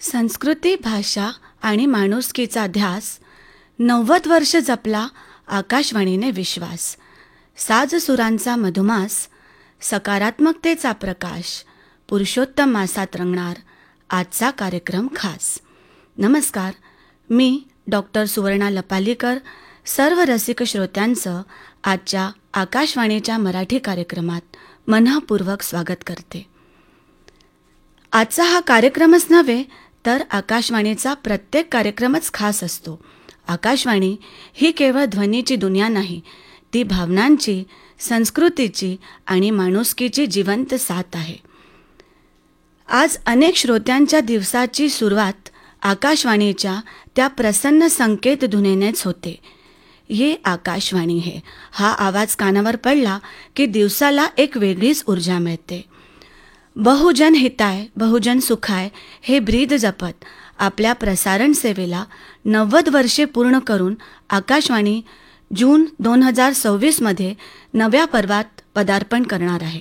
संस्कृती, भाषा आणि माणुसकीचा ध्यास 90 वर्ष जपला आकाशवाणीने विश्वास. साजसुरांचा मधुमास, सकारात्मकतेचा प्रकाश, पुरुषोत्तम मासात रंगणार आजचा कार्यक्रम खास. नमस्कार, मी डॉक्टर सुवर्णा लपालीकर सर्व रसिक श्रोत्यांचं आजच्या आकाशवाणीच्या मराठी कार्यक्रमात मनःपूर्वक स्वागत करते. आजचा हा कार्यक्रमच नव्हे तर आकाशवाणीचा प्रत्येक कार्यक्रमच खास असतो. आकाशवाणी ही केवळ ध्वनीची दुनिया नाही, ती भावनांची, संस्कृतीची आणि माणुसकीची जिवंत साथ आहे. आज अनेक श्रोत्यांच्या दिवसाची सुरुवात आकाशवाणीच्या त्या प्रसन्न संकेत धुनेनेच होते. ये आकाशवाणी है हा आवाज कानावर पडला की दिवसाला एक वेगळीच ऊर्जा मिळते. बहुजन हिताय बहुजन सुखाय हे ब्रीद जपत आपल्या प्रसारण सेवेला 90 वर्षे पूर्ण करून आकाशवाणी जून 2026 मध्ये नव्या पर्वात पदार्पण करणार आहे.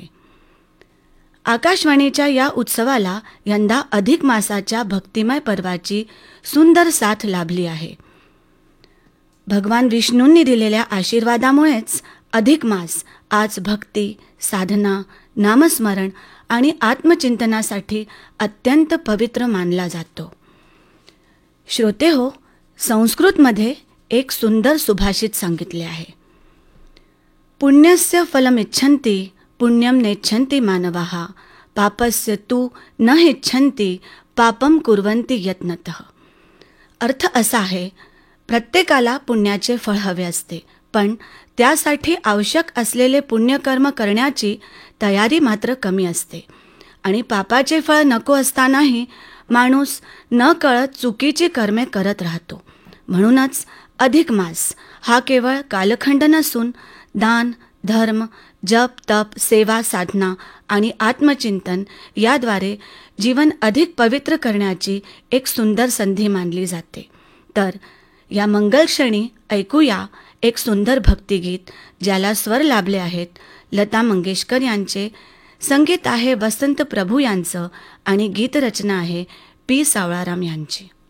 आकाशवाणीच्या या उत्सवाला यंदा अधिक मासाच्या भक्तिमय पर्वाची सुंदर साथ लाभली आहे. भगवान विष्णूंनी दिलेल्या आशीर्वादामुळेच अधिक मास आज भक्ती, साधना, नामस्मरण आणि आत्मचिंतनासाठी अत्यंत पवित्र मानला जातो. श्रोते हो, संस्कृतमध्ये एक सुंदर सुभाषित सांगितले आहे. पुण्यस्य फलमिच्छन्ति पुण्यम नेच्छन्ति मानवाः पापस्य तु न इच्छन्ति पापम कुर्वन्ति यत्नतः. अर्थ असा आहे, प्रत्येकाला पुण्याचे फळ हवे असते, पण त्यासाठी आवश्यक असलेले पुण्यकर्म करण्याची तयारी मात्र कमी असते. आणि पापाचे फळ नको असतानाही माणूस न कळत चुकीची कर्मे करत राहतो. म्हणूनच अधिक मास हा केवळ कालखंड नसून दान, धर्म, जप, तप, सेवा, साधना आणि आत्मचिंतन याद्वारे जीवन अधिक पवित्र करण्याची एक सुंदर संधी मानली जाते. तर या मंगलक्षणी ऐकूया एक सुंदर भक्तिगीत, ज्याला स्वर लाभले आहेत लता मंगेशकर यांचे, संगीत आहे वसंत प्रभू यांचं आणि गीतरचना आहे पी. सावळाराम यांची.